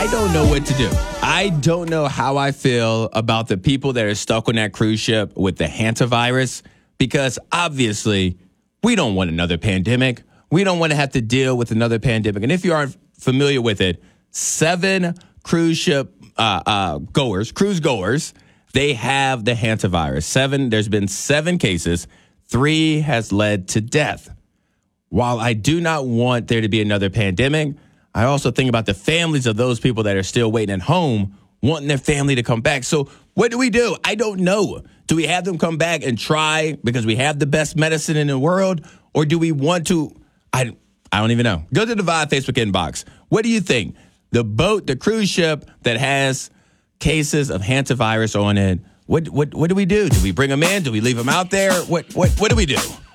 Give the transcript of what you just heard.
I don't know what to do. I don't know how I feel about the people that are stuck on that cruise ship with the hantavirus, because obviously we don't want another pandemic. We don't want to have to deal with another pandemic. And if you aren't familiar with it, 7 cruise ship cruise goers, they have the hantavirus. There's been 7 cases. 3 has led to death. While I do not want there to be another pandemic, I also think about the families of those people that are still waiting at home, wanting their family to come back. So what do we do? I don't know. Do we have them come back and try because we have the best medicine in the world? Or do we want to? I don't even know. Go to the Vibe Facebook inbox. What do you think? The cruise ship that has cases of hantavirus on it, what do we do? Do we bring them in? Do we leave them out there? What do we do?